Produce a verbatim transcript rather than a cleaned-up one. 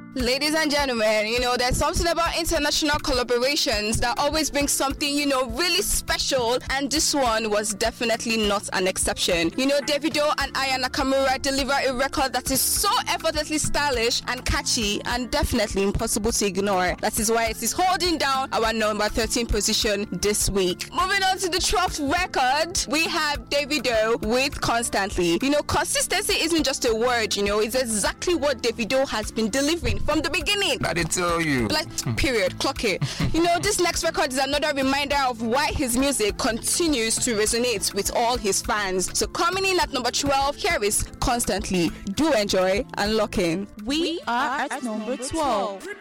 Ladies and gentlemen, you know, there's something about international collaborations that always brings something, you know, really special, and this one was definitely not an exception. You know, Davido and Aya Nakamura deliver a record that is so effortlessly stylish and catchy and definitely impossible to ignore. That is why it is holding down our number thirteen position this week. Moving on to the twelfth record, we have Davido with Constantly. You know, consistency isn't just a word, you know, it's exactly what Davido has been delivering from the beginning. I did tell you. Like, period, clock it. You know, this next record is another reminder of why his music continues to resonate with all his fans. So coming in at number twelve, here is Constantly. Do enjoy and lock in. We are at number twelve.